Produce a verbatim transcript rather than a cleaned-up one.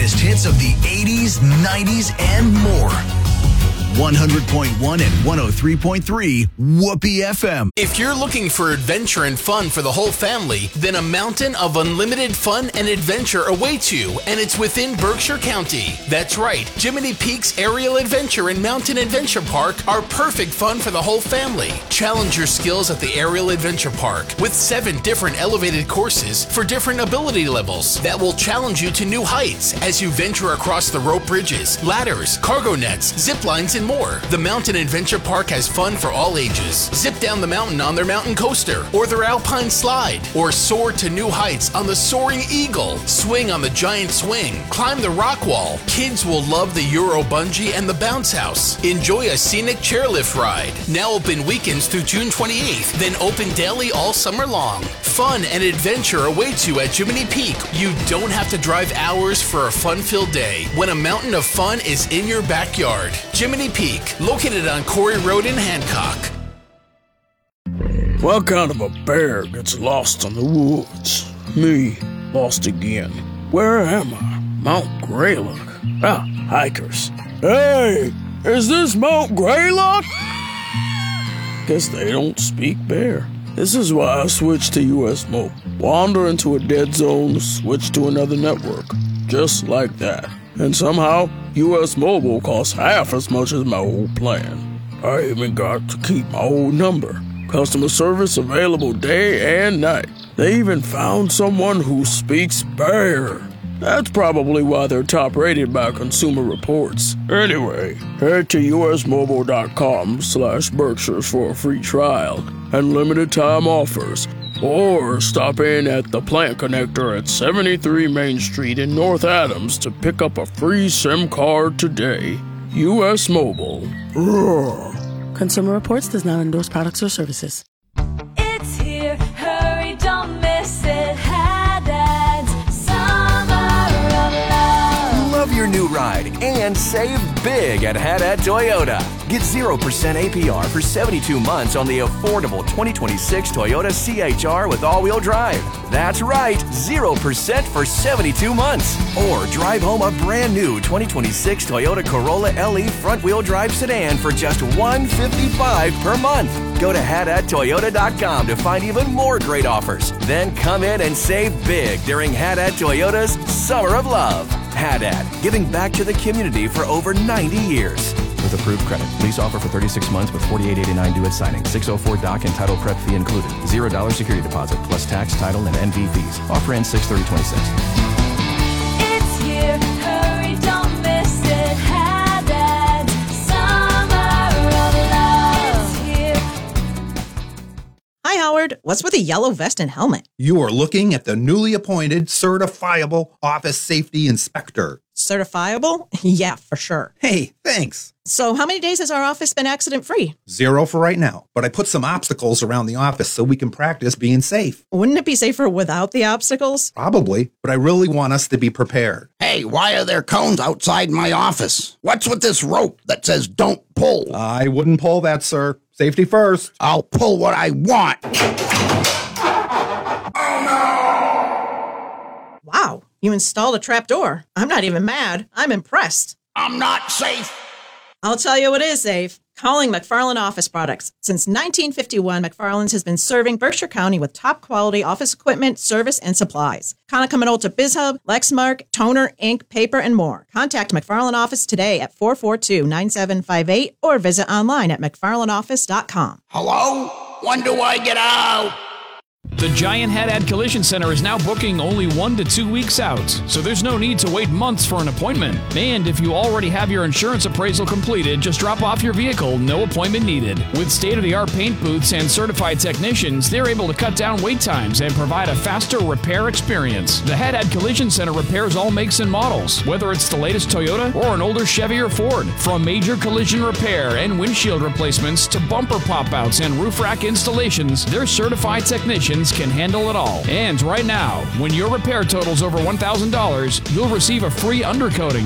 greatest hits of the eighties, nineties, and more. one hundred point one and one oh three point three Whoopee F M. If you're looking for adventure and fun for the whole family, then a mountain of unlimited fun and adventure awaits you, and it's within Berkshire County. That's right, Jiminy Peaks Aerial Adventure and Mountain Adventure Park are perfect fun for the whole family. Challenge your skills at the Aerial Adventure Park with seven different elevated courses for different ability levels that will challenge you to new heights as you venture across the rope bridges, ladders, cargo nets, zip lines, and more. The Mountain Adventure Park has fun for all ages. Zip down the mountain on their mountain coaster or their alpine slide, or soar to new heights on the Soaring Eagle. Swing on the giant swing. Climb the rock wall. Kids will love the Euro Bungee and the Bounce House. Enjoy a scenic chairlift ride. Now open weekends through June twenty-eighth, then open daily all summer long. Fun and adventure awaits you at Jiminy Peak. You don't have to drive hours for a fun-filled day when a mountain of fun is in your backyard. Jiminy Peak, located on Corey Road in Hancock. What kind of a bear gets lost in the woods? Me, lost again. Where am I? Mount Greylock. Ah, hikers. Hey, is this Mount Greylock? Guess they don't speak bear. This is why I switched to U S Mobile. Wander into a dead zone, switch to another network. Just like that. And somehow, U S Mobile costs half as much as my old plan. I even got to keep my old number. Customer service available day and night. They even found someone who speaks bear. That's probably why they're top rated by Consumer Reports. Anyway, head to usmobile.com slash Berkshire for a free trial and limited time offers. Or stop in at the Plant Connector at seventy-three Main Street in North Adams to pick up a free SIM card today. U S Mobile. Roar. Consumer Reports does not endorse products or services. It's here, hurry, don't miss it. Haddad's Summer of Love. Love your new ride and save big at Haddad Toyota. Get zero percent A P R for seventy-two months on the affordable twenty twenty-six Toyota C H R with all-wheel drive. That's right, zero percent for seventy-two months. Or drive home a brand new twenty twenty-six Toyota Corolla L E front-wheel drive sedan for just one hundred fifty-five dollars per month. Go to Haddad Toyota dot com to find even more great offers. Then come in and save big during Haddad Toyota's Summer of Love. Haddad, giving back to the community for over ninety years. With approved credit. Lease offer for thirty-six months with forty-eight eighty-nine due at signing. six oh four doc and title prep fee included. zero dollars security deposit plus tax, title, and N V fees. Offer ends six thirty twenty-six. It's here, hurry, don't miss it. Haddad's Summer of Love. It's here. Hi, Howard. What's with a yellow vest and helmet? You are looking at the newly appointed Certifiable Office Safety Inspector. Certifiable? Yeah, for sure. Hey, thanks. So how many days has our office been accident-free? Zero for right now, but I put some obstacles around the office so we can practice being safe. Wouldn't it be safer without the obstacles? Probably, but I really want us to be prepared. Hey, why are there cones outside my office? What's with this rope that says don't pull? I wouldn't pull that, sir. Safety first. I'll pull what I want. Wow, you installed a trapdoor. I'm not even mad. I'm impressed. I'm not safe. I'll tell you what is safe. Calling McFarland Office Products. Since nineteen fifty-one, McFarland's has been serving Berkshire County with top-quality office equipment, service, and supplies. Konica Minolta BizHub, Lexmark, toner, ink, paper, and more. Contact McFarland Office today at four four two, nine seven five eight or visit online at mcfarland office dot com. Hello? When do I get out? The Giant Haddad Collision Center is now booking only one to two weeks out, so there's no need to wait months for an appointment. And if you already have your insurance appraisal completed, just drop off your vehicle, no appointment needed. With state-of-the-art paint booths and certified technicians, they're able to cut down wait times and provide a faster repair experience. The Haddad Collision Center repairs all makes and models, whether it's the latest Toyota or an older Chevy or Ford. From major collision repair and windshield replacements to bumper pop-outs and roof rack installations, their certified technicians can handle it all. And right now, when your repair totals over one thousand dollars, you'll receive a free undercoating